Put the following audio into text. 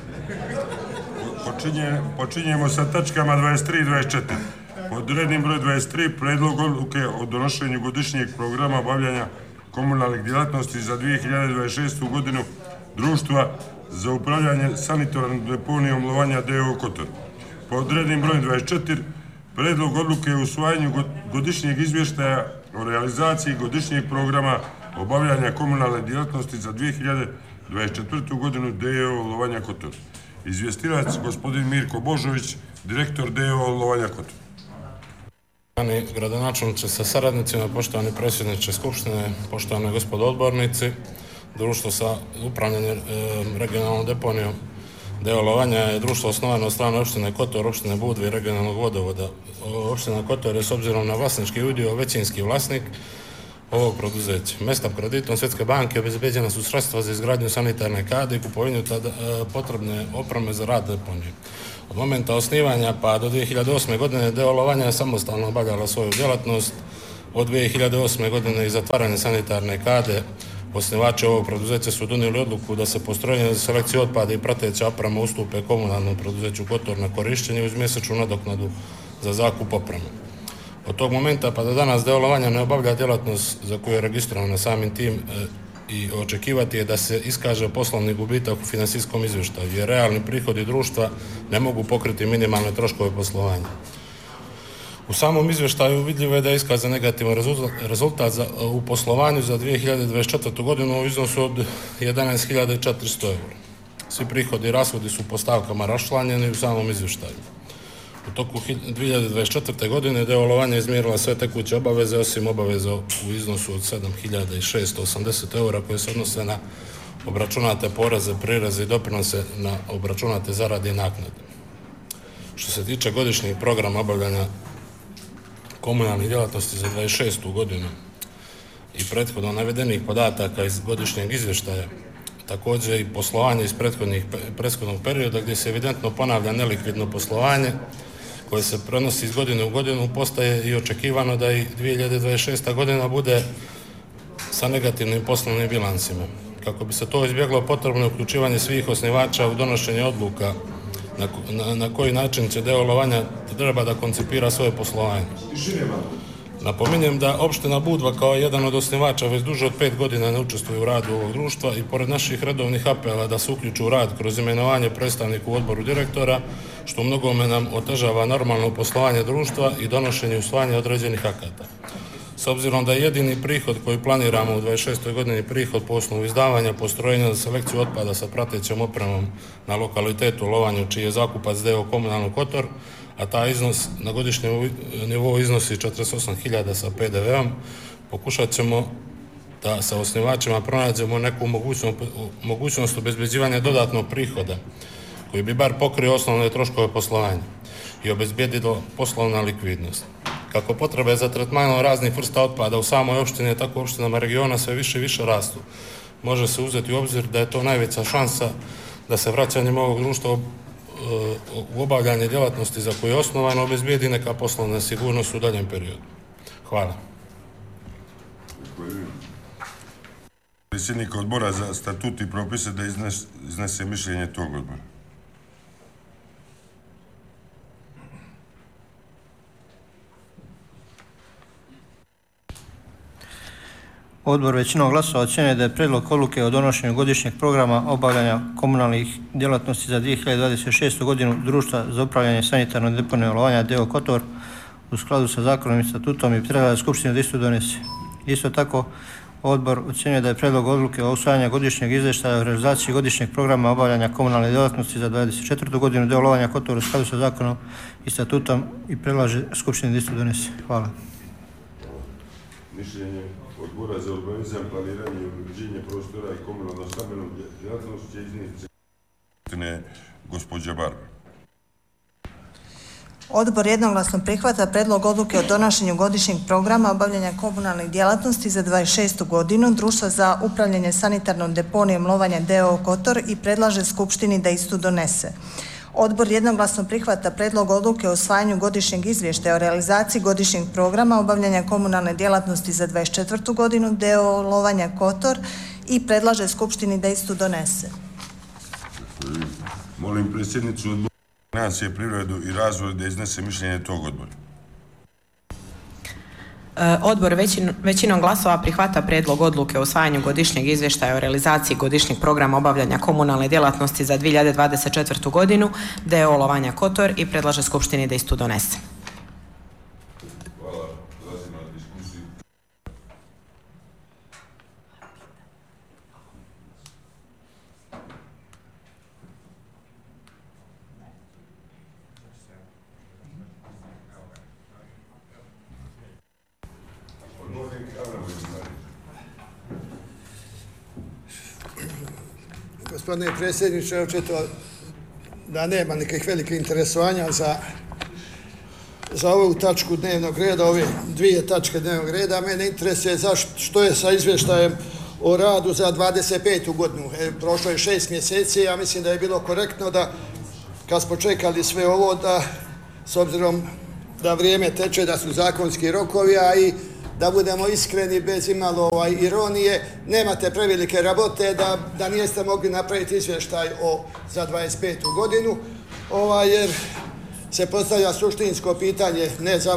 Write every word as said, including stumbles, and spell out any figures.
Počinje, počinjemo sa tačkama dvadeset tri i dvadeset četiri. Pod rednim broj dvadeset tri predlog odluke o donošenju godišnjeg programa obavljanja komunalnih djelatnosti za dvije hiljade dvadeset šestu godinu društva za upravljanje sanitarnom deponijom Lovanja d o o Kotor. Pod rednim brojem dvadeset četiri predlog odluke o usvajanju godišnjeg izvještaja o realizaciji godišnjeg programa obavljanja komunalne djelatnosti za dvije hiljade dvadeset četvrtu godinu d o o Lovanja Kotor. Izvjestilac gospodin Mirko Božović, direktor d o o Lovanja Kotor. Poštovani gradonačelniče sa saradnicima, poštovani predsjedniče Skupštine, poštovani gospodo odbornici, društvo sa upravljanjem e, regionalnom deponijom d o o Lovanja je društvo osnovano od strane opštine Kotor, opštine Budva i regionalnog vodovoda. Opština Kotor je s obzirom na vlasnički udio većinski vlasnik ovog preduzeća. Mestom kreditom Svjetske banke obezbeđena su sredstva za izgradnju sanitarne kade i kupovinu tada, e, potrebne opreme za rad deponije. Od momenta osnivanja pa do dvije hiljade osme godine d o o Lovanja je samostalno obavljala svoju djelatnost. Od dvije hiljade osme godine i zatvaranje sanitarne kade osnivači ovog preduzeća su donijeli odluku da se postrojenje za selekciju otpada i prateća oprema ustupe komunalnom preduzeću Kotor na korištenje uz mjesečnu nadoknadu za zakup opreme. Od tog momenta pa do danas d o o Lovanja ne obavlja djelatnost za koju je registrovana samim tim e, i očekivati je da se iskaže poslovni gubitak u finansijskom izvještaju, jer realni prihodi društva ne mogu pokriti minimalne troškove poslovanja. U samom izvještaju vidljivo je da je iskazan negativan rezultat za, u poslovanju za dvije hiljade dvadeset četvrtu godinu u iznosu od jedanaest hiljada četiristo eura. Svi prihodi i rashodi su po stavkama raščlanjeni u samom izvještaju. U toku dvije hiljade dvadeset četvrte godine d o o Lovanja izmirila sve tekuće obaveze osim obaveza u iznosu od sedam hiljada šesto osamdeset eura koje se odnose na obračunate poreze, prireze i doprinose na obračunate zarade i naknade. Što se tiče godišnjeg programa obavljanja komunalnih djelatnosti za dvadeset šestu godinu i prethodno navedenih podataka iz godišnjeg izvještaja, također i poslovanje iz prethodnih, prethodnog perioda gdje se evidentno ponavlja nelikvidno poslovanje koje se prenosi iz godine u godinu, postaje i očekivano da i dvije hiljade dvadeset šesta godina bude sa negativnim poslovnim bilancima. Kako bi se to izbjeglo, potrebno je uključivanje svih osnivača u donošenje odluka na, na, na koji način će d o o Lovanja treba da koncipira svoje poslovanje. Napominjem da opština Budva kao jedan od osnivača već duže od pet godina ne učestvuje u radu ovog društva i pored naših redovnih apela da se uključi u rad kroz imenovanje predstavnika u odboru direktora, što u mnogome nam otežava normalno poslovanje društva i donošenje i usvajanje određenih akata. S obzirom da je jedini prihod koji planiramo u dvadeset šestoj godini prihod po osnovu izdavanja postrojenja za selekciju otpada sa pratećom opremom na lokalitetu Lovanju, čiji je zakupac d o o Komunalno Kotor, a taj iznos na godišnjem nivou iznosi četrdeset osam hiljada sa pe de veom, pokušat ćemo da sa osnivačima pronađemo neku mogućnost, mogućnost obezbeđivanja dodatnog prihoda koji bi bar pokrio osnovne troškove poslovanja i obezbjedilo poslovna likvidnost. Kako potrebe za tretmanom raznih vrsta otpada u samoj opštini, tako u opštinama regiona sve više i više rastu. Može se uzeti u obzir da je to najveća šansa da se vraćanjem ovog društva u obavljanje djelatnosti za koje je osnovano obezbijedi neka poslovna sigurnost u daljem periodu. Hvala. Predsjednik odbora za statut i propise da iznes, iznese mišljenje tog odbora. Odbor većinom glasova ocjenjuje da je prijedlog odluke o donošenju godišnjeg programa obavljanja komunalnih djelatnosti za dvije hiljade dvadeset šestu godinu društva za upravljanje sanitarnom deponijom Lovanja d o o Kotor u skladu sa zakonom i statutom i predlaže Skupštini da isto donese. Isto tako, odbor ocjenjuje da je prijedlog odluke o usvajanju godišnjeg izvještaja o realizaciji godišnjeg programa obavljanja komunalne djelatnosti za dvadeset četvrtu godinu d o o Lovanja Kotor u skladu sa zakonom i statutom i predlaže Skupštini da isto donese. Hvala. Mišljenje Odbora za urbanizam, planiranje i uređenje prostora i komunalno stambenu djelatnost će iznijeti gospođa Barba. Odbor jednoglasno prihvata predlog odluke o donošenju godišnjeg programa obavljanja komunalnih djelatnosti za dvadeset šestu godinu društva za upravljanje sanitarnom deponijom Lovanja d o o Kotor i predlaže Skupštini da istu donese. Odbor jednoglasno prihvata predlog odluke o usvajanju godišnjeg izvještaja o realizaciji godišnjeg programa obavljanja komunalne djelatnosti za dvadeset četvrtu godinu d o o Lovanja Kotor i predlaže Skupštini da istu donese. Molim predsjednicu odbora financije, privredu i razvoj da iznese mišljenje tog odbora. Odbor većin, većinom glasova prihvata prijedlog odluke o usvajanju godišnjeg izvještaja o realizaciji godišnjeg programa obavljanja komunalne djelatnosti za dvije hiljade dvadeset četvrtu. godinu d o o Lovanja Kotor i predlaže Skupštini da istu donese. Hvala. Prelazimo na diskusiju. Gospodine predsjedniče, očito da nema nekih velikih interesovanja za, za ovu tačku dnevnog reda, ove dvije tačke dnevnog reda. Mene interesuje zašto, što je sa izvještajem o radu za dvadeset petu. godinu. E, prošlo je šest mjeseci, ja mislim da je bilo korektno da, kad smo čekali sve ovo, da s obzirom da vrijeme teče, da su zakonski rokovi, a i da budemo iskreni bez imalo ovaj, ironije, nemate prevelike rabote da, da niste mogli napraviti izvještaj o, za dvadeset petu. godinu, ovaj, jer se postavlja suštinsko pitanje ne za